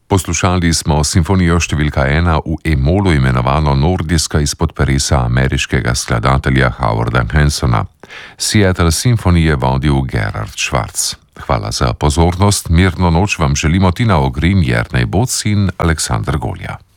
Poslušali smo simfonijo številka 1 v E-molu imenovano Nordijska izpod peresa ameriškega skladatelja Howarda Hansona. Seattle Symphony je vodil Gerhard Schwarz. Hvala za pozornost, mirno noč vam želimo Tina Ogrin, Jernej Boc in Aleksandar Golja.